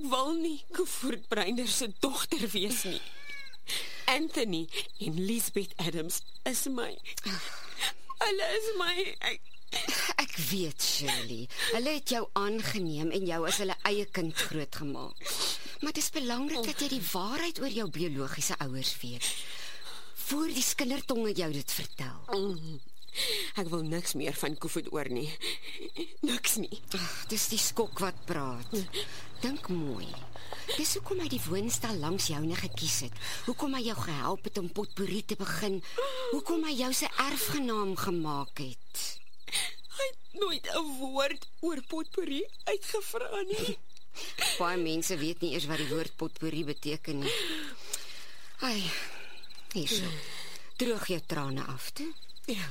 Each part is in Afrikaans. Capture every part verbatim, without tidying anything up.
wil nie Koevoetbreinder se dogter wees nie. Anthony en Lisbeth Adams is my. Hulle is my. Ek, Ek weet, Shirley, hulle het jou aangeneem en jou as hulle eie kind grootgemaak. Maar dit is belangrik dat jy die waarheid oor jou biologiese ouers weet. Voor die skindertonge jou dit vertel. mm, ek wil niks meer van Koevoet oor nie. Niks nie. Ag, dis die skok wat praat. Dink mooi. Dis hoekom hy die woonstel langs joune gekies het. Hoekom hy jou gehelp het om potpourri te begin. Hoekom hy jou se erfgenaam gemaak het. Hy het nooit 'n woord oor potpourri uitgevra nie. Baie mense weet nie eers wat die woord potpourri beteken nie. Ai, hierso. Droog jou trane af, toe. Ja.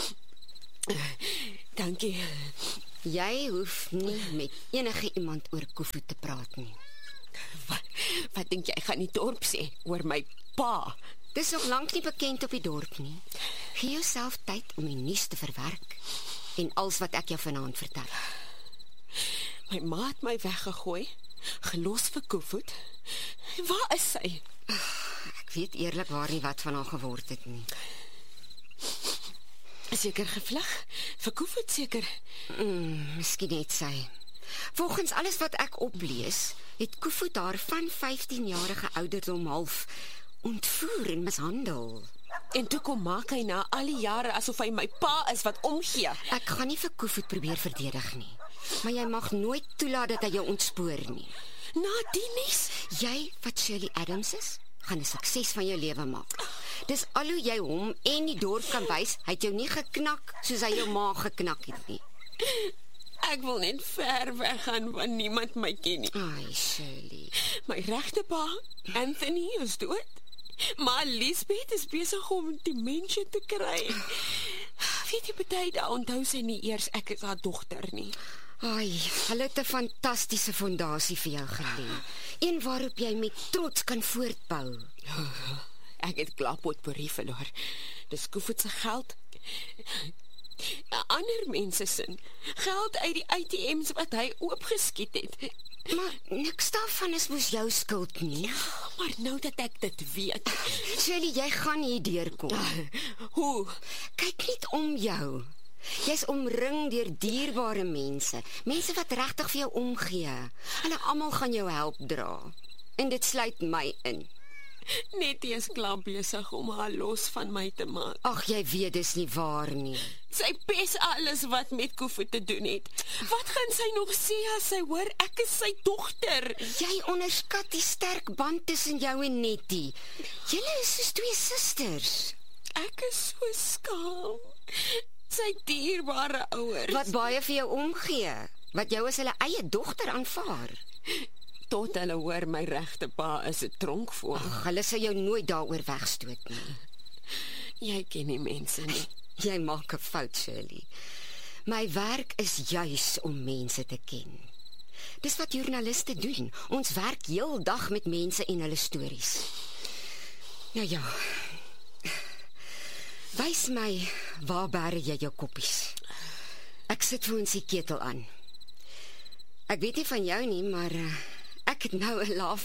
Dankie. Jy hoef nie met enige iemand oor Koevoet te praat nie. Wat, wat dink jy gaan die dorp sê oor my pa? Dis nog lank nie bekend op die dorp nie. Gee jouself tyd om die nuus te verwerk en alles wat ek jou vanaand vertel. My ma het my weggegooi, gelos vir Koevoet. Waar is sy? Ek weet eerlikwaar nie wat van haar geword het nie. Seker gevlug, vir Koevoet seker. Mm, miskien net sy. Volgens alles wat ek oplees, het Koevoet haar van vyftienjarige ouderdom half ontvoer en mishandel. En toe kom maak hy na al die jare asof hy my pa is wat omgee. Ek gaan nie vir Koevoet probeer verdedig nie, maar jy mag nooit toelaat dat hy jou ontspoor nie. Na die nuus, Jy, wat Shirley Adams is, gaan 'n sukses van jou lewe maak. Dis al hoe jy hom en die dorp kan wys, hy het jou nie geknak soos hy jou ma geknak het nie. ek wil net ver weg gaan waar niemand my ken nie. Ai, Shirley. My regte pa, Anthony, is dood. Maar Lisbeth is besig om demensie te kry. Weet jy, baie dae onthou sy nie eers ek is haar dogter nie. Ai, hulle het 'n fantastiese fondasie vir jou gelê. Een waarop jy met trots kan voortbou. Ek het klaar potpourri verloor. Dis Koevoet se geld. Ander mense sin. Geld uit die A T M's wat hy oopgeskiet het. Maar niks daarvan is mos jou skuld nie. Maar nou dat ek dit weet. Shirley, jy gaan hier deurkom. Hoe? Kyk net om jou. Jy's omring deur dierbare mense, mense wat regtig vir jou omgee. Hulle almal gaan jou help dra. En dit sluit my in. Nettie is klaar besig om haar los van my te maak. Ag, jy weet dis nie waar nie. Sy pes alles wat met Koevoet te doen het. Wat gaan sy nog sê as sy hoor ek is sy dogter? Jy onderskat die sterk band tussen jou en Nettie. Julle is soos twee susters. Ek is so skaam. Sy dierbare ouers. Wat baie vir jou omgee, wat jou as hulle eie dogter aanvaar. Tot hulle hoor my regte pa is 'n tronkvoël. Ag, hulle sal jou nooit daaroor wegstoot nie. Jy ken nie mense nie. Jy maak 'n fout, Shirley. My werk is juis om mense te ken. Dis wat joernaliste doen. Ons werk heeldag met mense en hulle stories. Nou ja. Wys my, waar bære jy jou koppies? Ek sit vir ons die ketel aan. Ek weet nie van jou nie, maar uh, ek het nou 'n laaf